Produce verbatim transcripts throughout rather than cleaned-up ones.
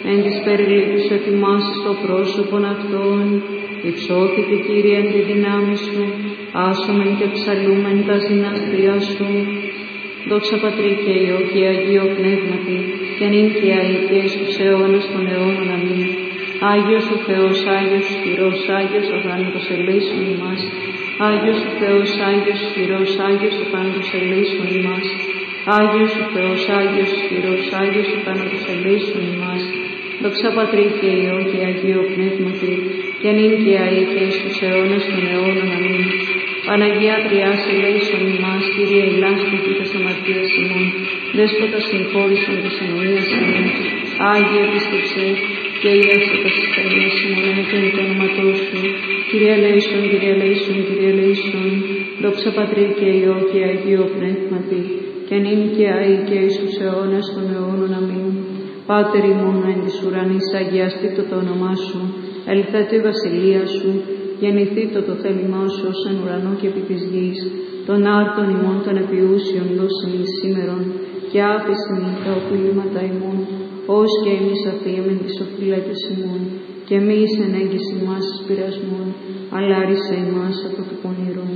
εν της περιλήψης ετοιμάσεις το πρόσωπον αυτών, υψώθηκε Κύριε εν τη δυνάμει σου, άσομεν και ψαλούμεν τα συναστρία σου. Δόξα Πατρί και Υιό και Αγίο Πνεύματι, και νυν και αεί και εις τους αιώνας των αιώνων. Αμήν. Άγιος ο Θεός, Άγιος ισχυρός, Άγιος αθάνατος ελέησον ημάς. Άγιος ο Θεός, Άγιος ισχυρός, Άγιος αθάνατος ελέησον ημάς. Άγιος ο Θεός, Άγιος ισχυρός, Άγιος αθάνατος ελέησον ημάς. Δόξα Πατρί και Υιό και Αγίο Πνεύματι, και νυν και αεί και εις τους αιώνας των αιώνων. Αμήν. Παναγία Τριάς ελέησον ημάς, Κύριε ηλάστητη τας αμαρτίας ημών, Δέσποτα συγχώρησον τας εννοίας ημών, Άγιε πίστεψε και ίασε τας ασθενείας ημών, ενεκρίνη το όνοματό σου. Κύριε ελέησον, Κύριε ελέησον, Κύριε ελέησον. Δόξα Πατρί και Υιό και Αγίο Πνεύματι, και νυν και αεί και εις τους αιώνας των αιώνων. Αμήν. Πάτερ ημών εν της ουρανής, αγιαστήτω το όνομά σου, ελθέτω η βασιλεία σου, γεννηθήτω το θέλημά σου ως εν ουρανό και επί της γης, των άρτων ημών των επιούσιων δώσιν εις σήμερον, και άφησιν τα οφειλήματα ημών, ως και εμείς αφήμεν τις οφειλέτες ημών, και μη εις ενέγγιση ημάς εις πειρασμών, αλλά άρισε ημάς από του πονηρού.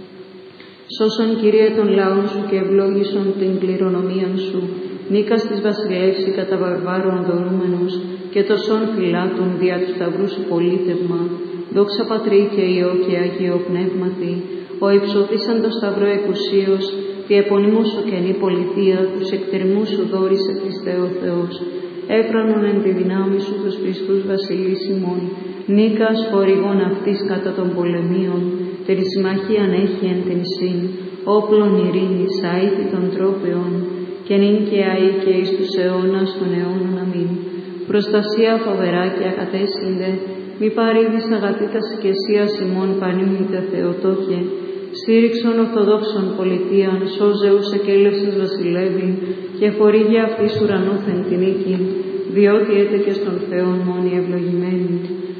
Σώσον Κύριε των λαών σου και ευλόγησον την κληρονομίαν σου, νίκας της βασιλεύση κατά βαρβάρων δωρούμενος, και τοσών φυλάτων δια του σταυρού σου πολίτευμα. Δόξα Πατρί και Υιό και Αγίο Πνεύματι, ο υψωθήσαν το σταυρό εκουσίως, τη επωνύμου σου καινή πολιτεία, τους εκτερμούς σου δόρισε Χριστέ ο Θεός. Έφρανον εν τη δυνάμει σου τους πιστούς βασιλείς ημών, νίκας χορηγών αυτής κατά των πολεμίων, την συμμαχίαν έχει εν την σύν, όπλων ειρήνης, αήτη των τρόπεων, και νυν και αεί και εις τους αιώνας των αιώνων. Αμήν. Προστασία φοβερά και ακατέσυνδε, μη παρήδεις αγαθήτας οικεσίας ημών πανήμητε Θεοτόκε, στήριξον ορθοδόξων πολιτείαν, σώζεους εκέλευσης βασιλεύει, και χορήγε αυτής ουρανούθεν την νίκη, διότι έτεκε στον Θεόν μόνοι ευλογημένοι.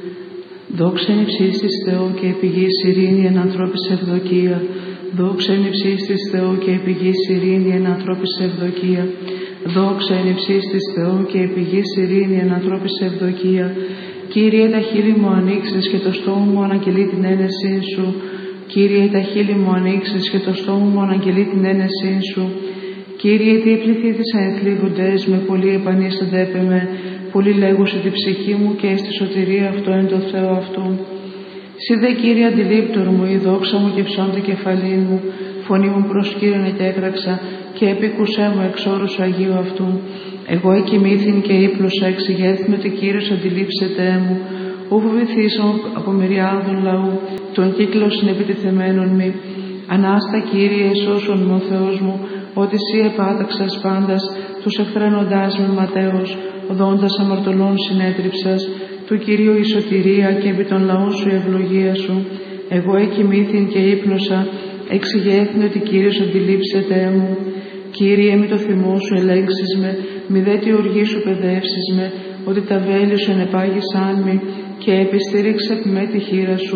Δόξα εν υψίστης Θεό και επί γης ειρήνη εν ανθρώπης ευδοκία. Δόξα εν υψίστης Θεό και επί γης ειρήνη εν ανθρώπης ευδοκία. Δόξα εν υψίστης Θεό και επί γης ειρήνη εν ανθρώπης ευδοκία. Κύριε, τα χείλη μου ανοίξεις και το στόμα μου αναγγελεί την ένεσή σου. Κύριε, τα χείλη μου ανοίξεις και το στόμα μου αναγγελεί την ένεσή σου. Κύριε, τι πληθύθησαν οι θλίβοντες, με πολύ επανίσταντέπεμε, πολύ λέγουσε την ψυχή μου και στη σωτηρία αυτό εν το Θεό αυτού. Συ δε Κύριε αντιλήπτορ μου, η δόξα μου και ψώνται κεφαλή μου, φωνή μου προσκύρωνε και έκραξα, και επίκουσέ μου εξ όρους του Αγίου αυτού. Εγώ εκοιμήθην και ύπλωσα, εξηγέθην ότι Κύριος αντιλήψεται μου. Ού φοβηθήσω από μυριάδων λαού, τον κύκλο συνεπιτιθεμένων μη. Ανάστα Κύριε, σώσον μου ο Θεός μου, ότι Συ επάταξας πάντας, τους εχθρένοντάς με ματέως, οδόντας αμαρτωλών συνέτριψας, του Κυρίου η σωτηρία και επί των λαών σου η ευλογία σου. Εγώ εκοιμήθην και ύπλωσα, εξηγέθην ότι Κύριος αντιλήψεται μου. Κύριε, μη το θυμό σου ελέγξεις με, μη δε τη οργή σου παιδεύσεις με, ότι τα βέλη σου ενεπάγησαν με, και επιστήριξε με τη χείρα σου.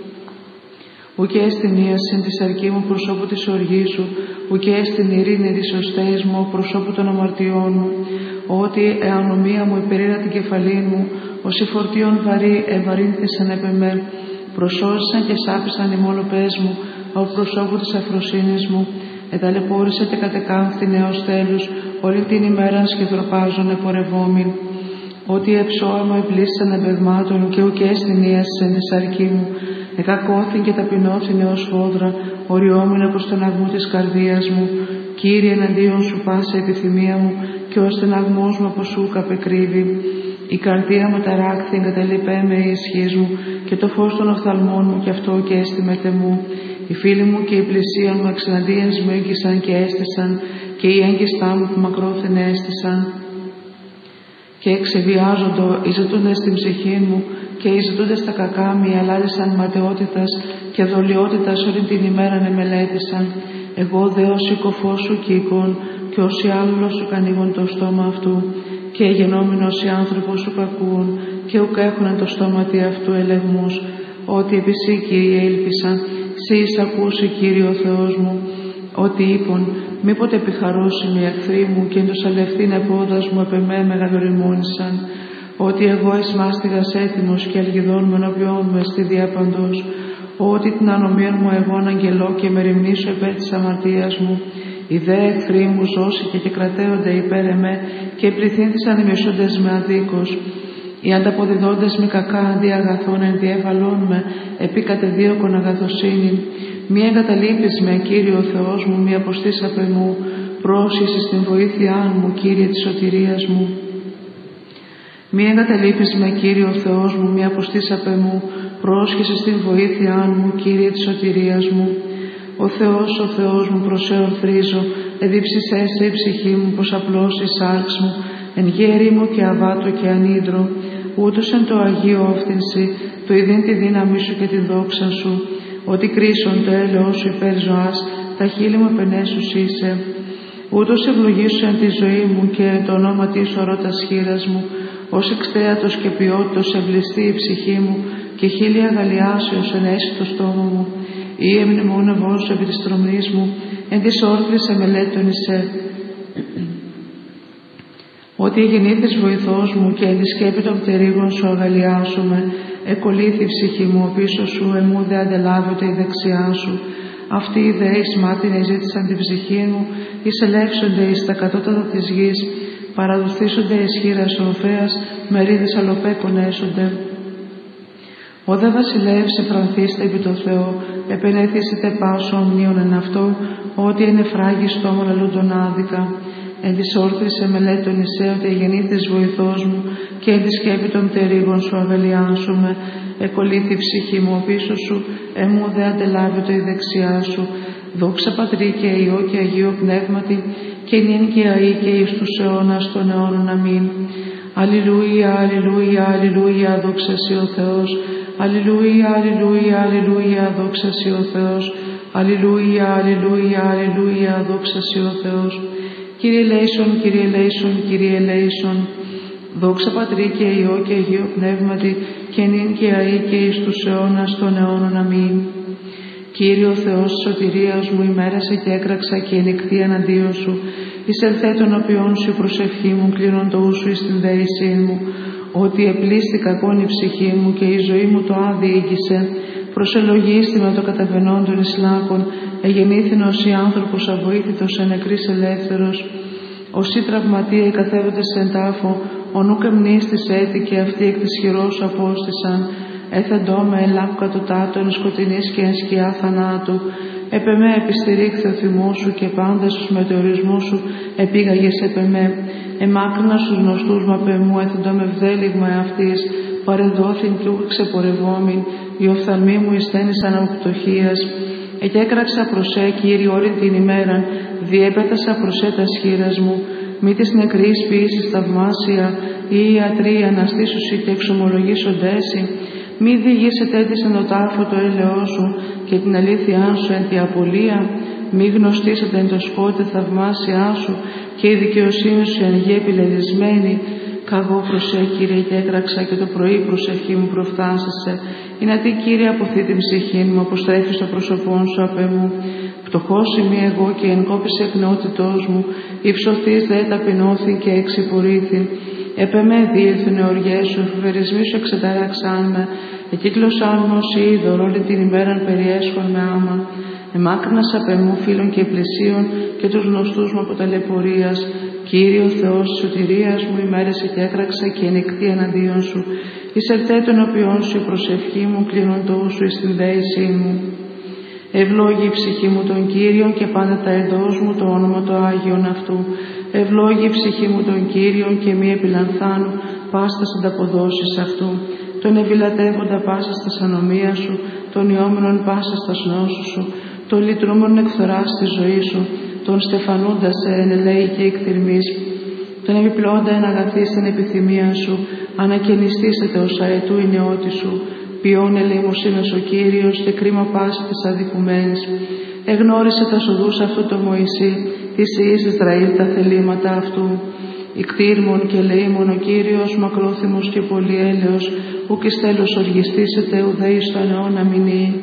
Ουκέ στην ίαση της αρκή μου προσώπου της οργής σου, ουκέ στην ειρήνη της οστέης μου προσώπου των αμαρτιών μου, ότι εανομία μου υπερήρα την κεφαλή μου, όσοι φορτίων βαρύ ευαρύνθησαν επ' εμέ, προσώζησαν και σάπησαν οι μόλοπές μου, από προσώπου της αφροσύνης μου, εταλαιπώρησε και κατεκάμφθη νέος τέλους, όλη την ημέρα σχεδροπάζων επορευόμην. Ότι εψώα μου επλήσαν εμπεγμάτων και ουκέ στην ίαση της αρκή μου, εκακώθην και ταπεινώθην έως φόδρα, οριόμην από στεναγμού της καρδίας μου. Κύριε, εναντίον σου πάσα επιθυμία μου, και ο στεναγμός μου από σου καπεκρύβει. Η καρδία μου ταράκθη, εγκαταλείπε με η ισχύς μου, και το φως των οφθαλμών μου, και αυτό και έστιμεται μου. Οι φίλοι μου και η πλησία μου εξεναντίας μου έγκυσαν και έστησαν, και οι έγκυστά μου που μακρόθεν έστησαν. Και εξεβιάζοντο οι ζητούντες στην ψυχή μου, και οι ζητούντες τα κακά μη αλάλησαν ματαιότητας και δολιότητας όλη την ημέρα εμελέτησαν. Εγώ δε ως οικοφός σου κοίκον, και όσοι άλλος σου κανίγον το στόμα αυτού, και γενόμενος οι άνθρωπος σου κακούν, και ουκ έχουνε το στόματι αυτού ελεγμούς, ότι επί Συ, Κύριε, ήλπισα, Συ εις ακούσει, Κύριε ο Θεός μου, ότι είπον, μήποτε επιχαρώσουν οι εχθροί μου, και εν τους αλευθύν επόδας μου επ' εμέ μεγαλοριμόνησαν. ότι εγώ εις μάστιγας έτοιμος και αλγιδών με ενώπιόν μου εστί διαπαντός, ότι την ανομίαν μου εγώ αναγγελώ και μεριμνήσω υπέρ της αμαρτίας μου. Οι δε εχθροί μου ζώσηκε και κρατέονται υπέρ εμέ και πληθύνθησαν οι μισούντες με αδίκως. Οι ανταποδιδόντες με κακά αντί αγαθών ενδιέβαλόν με επί κατεδίωκον αγαθοσύνην. Μη εγκαταλείπεις με, Κύριε ο Θεός μου, μη αποστείς απ' εμού, πρόσχεσαι στην βοήθειά μου, Κύριε της σωτηρίας μου. Μη εγκαταλείπεις με, Κύριε ο Θεός μου, μη αποστείς απ' εμού, πρόσχεσαι στην βοήθειά μου, Κύριε της σωτηρίας μου. Ο Θεός, ο Θεός μου, προς σε ορθρίζω, εδίψησέ σε η ψυχή μου, πως απλώς η σάρξ μου, εν γέρι μου και αβάτω και ανίδρο, ούτως εν το Αγίο όφθηνσι, το ειδήν τη δύναμή σου και τη δόξα σου, ότι κρίσον το έλεος σου υπέρ ζωάς, τα χείλη μου επενέσους είσαι. Ούτως ευλογήσου εν τη ζωή μου και εν το ονόματι σου ορώτας χείρας μου, ως εξτέατος και ποιότητος ευλιστεί η ψυχή μου και χίλια αγαλιάσεως ενέσει το στόμα μου. Ή εμνημόνευό σου επί της τρομνής μου, εν της όρθρης εμελέτων εισέ. Ότι γεννήθης βοηθός μου και εν τη σκέπη των πτερίγων σου αγαλιάσουμε, εκολύθη η ψυχή μου, ο πίσω σου εμού δε αντελάβεται η δεξιά σου. Αυτοί οι δε εις μάτιν εζήτησαν την ψυχή μου, εις ελεύσονται εις τα κατώτατα της γης, παραδοθήσονται εις χείρας ορφέας, μερίδες αλλοπέκων έσονται. Ο δε βασιλεύς εφρανθήστε επί το Θεό, επενέθησετε πάσο ομνίων εν αυτό, ότι είναι φράγει στόμων αλλούντων άδικα. Εν της όρθρης εμελέτων εισέ, ότι γεννήθης βοηθός μου, και εν τη σκέπη των πτερίγων σου αγαλιάσουμε, εκολύθη η ψυχή μου ο πίσω σου, εμού δε αντελάβεται η δεξιά σου. Δόξα Πατρί και Υιό και Αγίο Πνεύματι, και νυν και αεί και εις τους αιώνας των αιώνων. Αμήν. Αλληλούια, αλληλούια, αλληλούια, δόξα σοι ο Θεός. Αλληλούια, αλληλούια, αλληλούια, δόξα σοι ο Θεός. Αλληλούια, αλληλούια, αλληλούια, δόξα σοι ο Θεός. Κύριε ελέησον, Κύριε ελέησον, Κύριε ελέησον. Δόξα Πατρί και Υιό και Αγίο Πνεύματι, και νυν και αεί και εις τους αιώνας των αιώνων. Αμήν. Κύριε ο Θεός της σωτηρίας μου, ημέρασε και έκραξα και ενικτή εναντίον σου. Εις ελθέ των οποίων σου η προσευχή μου, κλείνον το ούσου εις την δέησή μου, ότι επλήστη κακόν η ψυχή μου και η ζωή μου το άδει ήγησε. Προσελογίστη με το καταβενόν των Ισλάκων, εγεννήθηνος ή άνθρωπος αβοήθητος εν νεκρής ελεύθερος. Όσοι τραυματία καθέβοντες εν τάφο, ο νουκ εμνίστης έτη και αυτοί εκ της χειρός σου απόστησαν. Έθεντό με ελάκου κατωτάτω εν σκοτεινής και εν σκιά θανάτου. Επεμέ επιστηρίχθε ο θυμός σου και πάντα στους μετεωρισμούς σου επήγαγες επεμέ. Εμάκρινα στους γνωστούς μα πεμού έθεντο με βδέλιγμα εαυτής, παρεδόθην κι ούκ ξεπορευόμην, οι οφθαλμοί μου εισθένησαν από πτωχίας. Εκέκραξα προσέ, Κύριε, όλη την ημέραν, διέπετασα προσέ τα σχήρας μου. Μη της νεκρής ποιήσεις θαυμάσια, ή οι ιατροί αναστήσουσι και εξομολογήσοντέσι. Μη διηγήσετε της εν το τάφο το έλεό σου και την αλήθειά σου εν τη απολία. Μη γνωστήσετε εν το σκότε θαυμάσια σου και η δικαιοσύνη σου εν γη επιλελισμένη. Καγώ προσέ, Κύριε, και έκραξα και το πρωί προσευχή μου προφτάσεσαι. Είναι τι, Κύριε, αποθεί την ψυχή μου, αποστρέφει στο πρόσωπόν σου απ' εμού. Πτωχός είμαι εγώ και εν κόπησε εκνεότητός μου, υψωθείς δε ταπεινώθη και εξυπορήθη. Επεμέ διήλθουν οι οργές σου, εφηβερισμοί σου εξετάραξαν με, εκύκλωσαν μου ως είδωρ, όλη την ημέραν περιέσχον με άμα. Εμάκρυνας απ' εμού φίλων και πλησίων και τους γνωστούς μου από ταλαιπωρίας. Κύριε ο Θεός της σωτηρίας μου, ημέρεσε και έκραξα και ενεκτή εναντίον σου. Εις ελθέ των οποίων σου η προσευχή μου, κλείνον το ούσου εις την δέησή μου. Ευλόγη η ψυχή μου τον Κύριον και πάντα τα εντός μου το όνομα το Άγιον αυτού. Ευλόγη η ψυχή μου τον Κύριον και μη επιλανθάνου πάστα ανταποδόσεις αυτού. Τον ευηλατεύοντα πάσα στα ανομία σου, τον ιόμενον πάσα στα νόσου σου, τον λυτρούμενον εκθορά στη ζωή σου, τον στεφανούντα σε εν ελέη και εκτιρμής, τον επιπλώντα εν αγαθή στην επιθυμία σου, ανακαινιστήσετε ως αετού η νεότη σου, ποιόν ελεημοσύνος ο Κύριος και κρίμα πάση της αδικουμένης. Εγνώρισε τα σοδούς αυτού το Μωυσή, της Ιης Ισραήλ τα θελήματα αυτού. Ικτήρμον και ελεήμον ο Κύριος, μακρόθυμος και πολυέλεος, ουκ εις τέλος οργιστήσετε, ουδέ εις τον αιώνα μηνύει.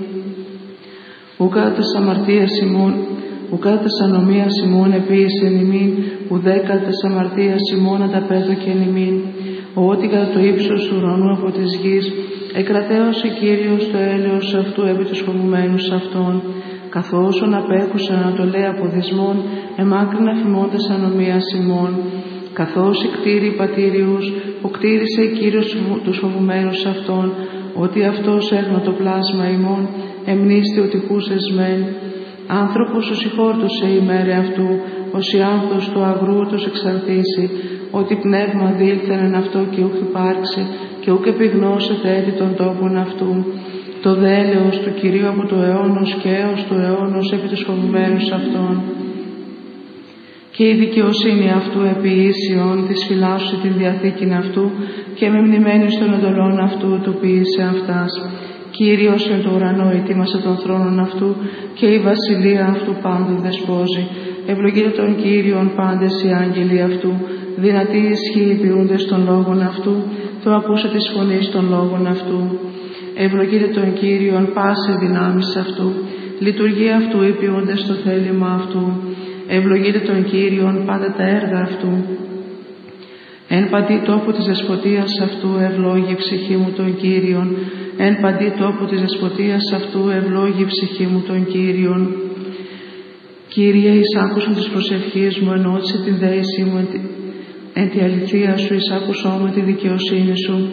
Ουκά τας αμαρτίας ημών, ουκά τας ανομίας ημών επίησεν ημίν, ουδέ κατ' τας αμαρτίας ημών ανταπέδωκεν ημίν. ότι κατά το ύψος του ουρανού από της γης εκρατέωσε Κύριος το έλεος αυτού επί τους φοβουμένους αυτών, καθώς ον απέχουσαν ανατολέ από δυσμών, εμάκρινα φημώντας ανομίας ημών. Καθώς οι κτήριοι πατήριους, που κτήρισε Κύριος τους φοβουμένους αυτών, ότι αυτός έγνω το πλάσμα ημών, εμνίστη ότι χούσες μεν. Άνθρωπος ως ηχόρτωσε η μέρε αυτού, ως η άνθος του αγρού τους εξαρτήσει, ότι πνεύμα δήλθεν αυτό και ούκ υπάρξει, και ούκ επιγνώσεται έτη των τόπων αυτού. Το δέλεος του Κυρίου από το αιώνος και έως του αιώνος επί τους φοβουμένους αυτών. Και η δικαιοσύνη αυτού επί ίσιον της φυλάσσου την διαθήκην αυτού και με μνημένης των εντολών αυτού του ποιήσε αυτάς. Κύριος εν το ουρανό ετοίμασε τον θρόνον αυτού και η βασιλεία αυτού πάντων δεσπόζει. Ευλογείται τον Κύριον πάντες οι άγγελοι αυτού, δυνατοί ισχύοι ποιούντες των λόγων αυτού, το ακούσε της φωνής των λόγων αυτού. Ευλογείται τον Κύριον πάση δυνάμεις αυτού, λειτουργία αυτού υπηούνται στο θέλημα αυτού. Ευλογείται τον Κύριον πάντα τα έργα αυτού. Εν παντή τόπου της δεσποτείας αυτού ευλόγη η ψυχή μου τον Κύριον. Εν παντή τόπου της δεσποτείας αυτού ευλόγη η ψυχή μου τον Κύριον. Κύριε, εις άκουσον της προσευχής μου, ενώτησε την δέησή μου, εν, εν τη αληθεία σου, εις άκουσόν με τη δικαιοσύνη σου.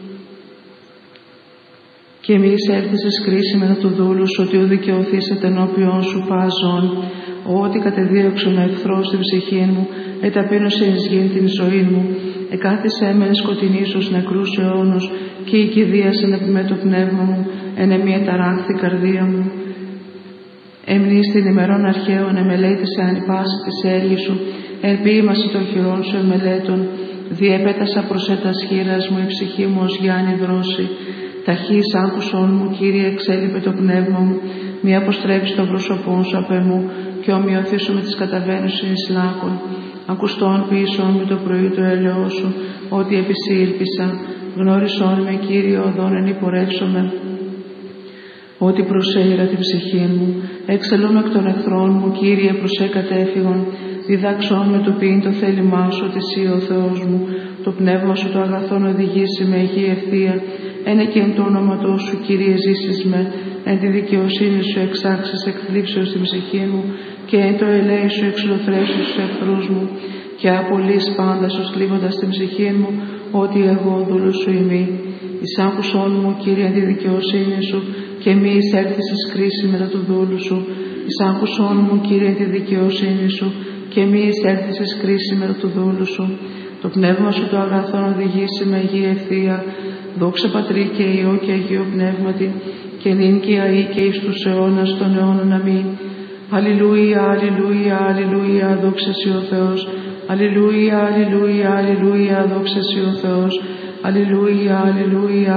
Και μη εισέλθεις κρίση μετά του δούλου σου, ότι ο δικαιωθήσετε ενώπιον σου πάζον, ότι κατεδίωξον ο εχθρός στην ψυχή μου, εταπείνωσε εις γην την ζωή μου, εκάθισε έμενε σκοτεινής ως νεκρούς αιώνος, και η κηδίασεν επί με το πνεύμα μου, εν εμή εταράχθη καρδία μου. Εμνείς την ημερών αρχαίων εμελέτησε αν πάση της έργη σου, εν ποίημαση των χειρών σου εμελέτων, διέπετασα προσέτας χείρας μου, η ψυχή μου ως Γιάννη δρόση. Ταχύς άκουσόν μου, Κύριε, εξέλιπε το πνεύμα μου, μη αποστρέψει το πρόσωπόν σου απ' εμού, και ομοιωθήσω με τις καταβαίνουσιν εις λάκων. Ακουστόν ποιησόν με το πρωί το έλεό σου, ότι επί σοι ήλπισα. Γνώρισόν με, Κύριε, οδόν εν υπορεύσομαι, ότι προσέειρα την ψυχή μου. Έξελομαι εκ των εχθρών μου, Κύριε, προσέ κατέφυγον. Διδάξόν με το ποιήν το θέλημά σου, ότι εσύ ο Θεός μου. Το πνεύμα σου το αγαθόν οδηγήσει με υγεία ευθεία. Ένε και εν το όνοματό σου, Κύριε, ζήσεις με. Εν τη δικαιοσύνη σου εξάξεις εκθλίψεως στην ψυχή μου, και εν το ελέη σου εξολοθρέψεις στους εχθρούς μου, και απολύς πάντα σου σλίβοντας την ψυχή μου, ότι εγώ δούλος σου ημί. Εις άκουσόν μου, Κύριε, εν τη δικαιοσύνη σου, και μη εισέλθεις εις κρίση μετά του δούλου σου. Εις άκουσόν μου, Κύριε, εν τη δικαιοσύνη σου, και μη εισέλθεις εις κρίση μετά του δούλου σου. Το πνεύμα σου το αγαθόν οδηγήσει με υγεία ευθεία. Δόξα Πατρί και Υιό και Αγίο Πνεύματι, και νυν και αεί και εις τους αιώνας των αιώνων. Αμήν. Αλληλούια, αλληλούια, αλληλούια, δόξα σοι ο Θεός. Αλληλούια, αλληλούια, αλληλούια, δόξα σοι ο Θεός. Αλληλούια, αλληλούια.